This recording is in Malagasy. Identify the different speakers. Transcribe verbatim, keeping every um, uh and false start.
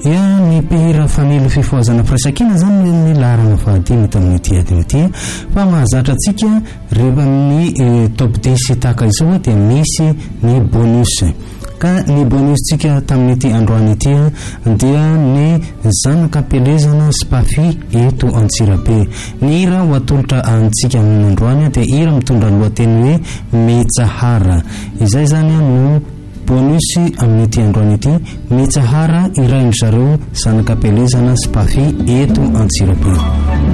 Speaker 1: ia ny mpihira family fifoazana firaisankina zany ny laharana fahadimy tamin'ny ity adiny ity fa mahazatra antsika rehefa amin'ny top dix tahaka izao dia misy ny bonus ka ny bonus tsika tamin'ity androany ity dia ny zanaka pelezana spafi eto Antsirabe. Ny hira ho atolotra antsika amin'ny androany dia hira mitondra lohateny hoe Metsahara. Izay zany no bonus amin'ity androany ity, Metsahara iraindry zareo zanaka pelezana spafi eto Antsirabe.